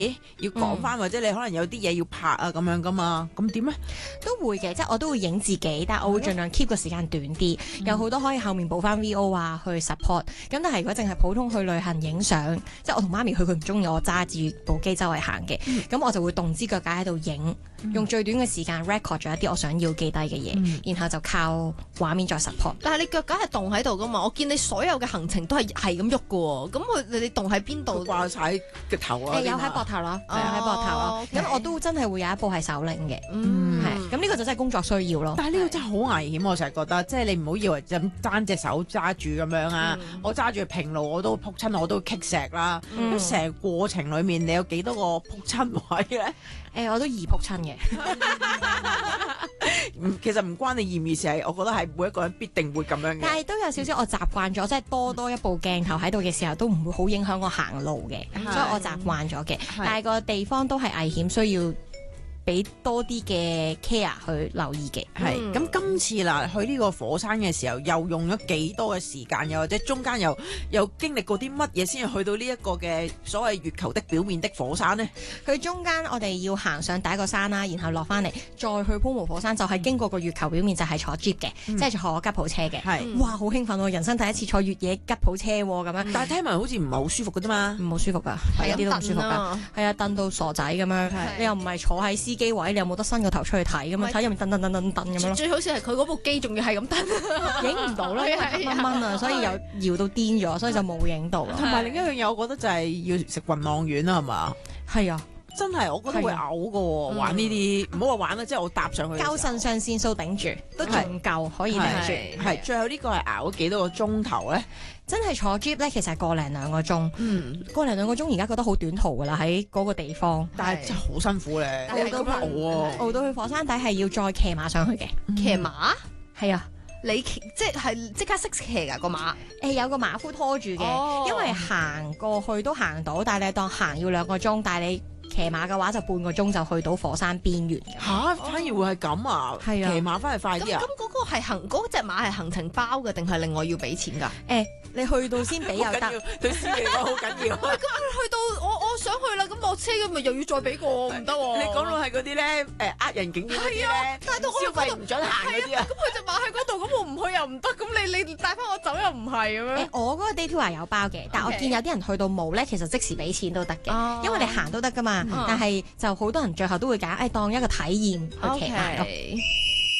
要講翻，或者你可能有啲嘢要拍啊咁樣噶嘛，咁點咧？ 都會嘅，即係我都會影自己，但係我會盡量 keep 個時間短啲，有好多可以後面補翻 VO 啊，去 support。咁但係如果淨係普通去旅行影相，即係我同媽咪去，佢唔中意我揸住部機周圍行嘅，咁我就會動支腳架喺度影，用最短嘅時間 record 咗一啲我想要記低嘅嘢，然後就靠畫面再 support。 但係你腳架係動喺度噶嘛？我見你所有嘅行程都係咁喐噶喎，咁你動喺邊度？ 掛晒個頭啊！ 有喺膊頭咯，有喺膊頭咯。咁我都真係會有一部係手領嘅，係。咁呢個就真係工作需要咯。 但係呢個真係好危險，我成日覺得，即係你唔好以為就咁單隻手揸住咁樣啊！我揸住平路我都撲親，我都棘石啦。咁成個過程裡面，你有幾多個撲親位咧？ 我都易撲親嘅。 其實唔關你易唔易事，係我覺得係每一個人必定會咁樣嘅。 但係都有少少我習慣咗，即係多一部鏡頭喺度嘅時候，都唔會好影響我行路嘅，所以我習慣咗嘅。但係個地方都係危險，需要俾多啲嘅 care 去留意嘅。 係咁今次啦，去呢個火山嘅時候，又用咗幾多嘅時間，又或者中間又經歷過啲乜嘢先至去到呢一個嘅所謂月球的表面的火山呢？ 佢中間我哋要行上第一個山啦，然後落翻嚟，再去鋪毛火山，就係經過個月球表面，就係坐 jeep 嘅，即係坐吉普車嘅。 係哇，好興奮喎！人生第一次坐越野吉普車喎，咁樣。 但係聽聞好似唔係好舒服嘅啫嘛， 唔好舒服㗎，係一啲都唔舒服㗎。係啊，蹬到傻仔咁樣，你又唔係坐喺司機位，你又冇得伸個頭出去睇咁樣，睇入面蹬咁樣咯。 最好笑係佢嗰部機仲要係咁蹬， 影唔到啦，蚊蚊啊，所以又搖到癲咗，所以就冇影到。 同埋另一樣嘢，我覺得就係要食暈浪丸啦，係嘛？ 係啊， 真係我覺得會嘔㗎喎，玩呢啲唔好話玩啦，即係我搭上去。 交腎上腺素頂住，都仲夠可以頂住。 係最後呢個係熬咗幾多個鐘頭咧？ 真係坐 jeep 咧，其實係個零兩個鐘，個零兩個鐘而家覺得好短途㗎啦，喺嗰個地方。 但係真係好辛苦咧， 熬到去火山底係要再騎馬上去嘅， 騎馬係啊。 你即刻識騎㗎個馬？ 有個馬夫拖住嘅，因為行過去都行到，但係你當行要2個鐘，但係你騎馬嘅話就半個鐘就去到火山邊緣嘅。 嚇，反而會係咁啊？ 係啊， 騎馬翻嚟快啲啊！ 咁嗰隻馬係行程包嘅，定係另外要俾錢㗎？ 你去到先俾又得， 對司機嚟講好緊要。 咁去到我想去啦，咁落車咁咪又要再俾過，唔得喎。 你講到係嗰啲咧呃人景點嗰啲咧， 但到我消費唔準行嗰啲啊。 咁佢隻馬喺嗰度，咁我唔去又唔得，咁你帶翻我走又唔係咁樣。 我嗰個 day tour 有包嘅，但我見有啲人去到冇咧，其實即時俾錢都得嘅，因為你行都得噶嘛。但係就好多人最後都會揀當一個體驗去騎馬咯。